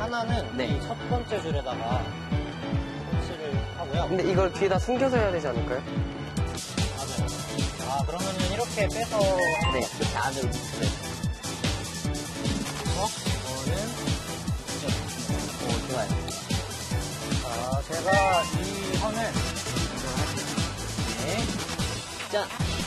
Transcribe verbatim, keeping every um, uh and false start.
하나는 네. 이 첫 번째 줄에다가 설치를 하고요. 근데 이걸 뒤에다 숨겨서 해야 되지 않을까요? 맞아요. 아, 그러면은 이렇게 빼서 네, 이렇게 안으로 밑으로. 어? 이거는 오, 좋아요. 자, 제가 이 선을 네. 짠!